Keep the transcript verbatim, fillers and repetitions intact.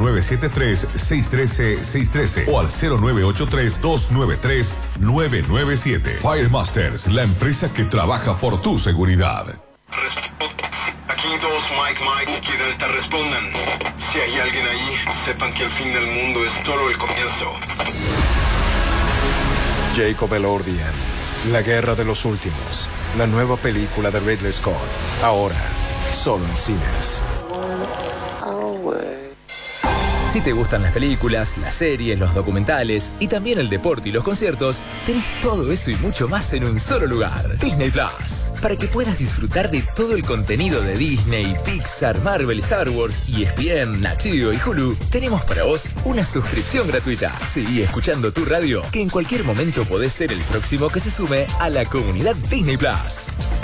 nueve siete tres, seis uno tres, seis uno tres o al cero nueve ocho tres, dos nueve tres, nueve nueve siete. Firemasters, la empresa que trabaja por tu seguridad. Aquí dos Mike Mike y Delta respondan. Si hay alguien ahí, sepan que el fin del mundo es solo el comienzo. Jacob Elordian, La Guerra de los Últimos, la nueva película de Ridley Scott, ahora solo en cines. Si te gustan las películas, las series, los documentales y también el deporte y los conciertos, tenés todo eso y mucho más en un solo lugar. Disney Plus. Para que puedas disfrutar de todo el contenido de Disney, Pixar, Marvel, Star Wars, E S P N, Nat Geo y Hulu, tenemos para vos una suscripción gratuita. Seguí escuchando tu radio, que en cualquier momento podés ser el próximo que se sume a la comunidad Disney Plus.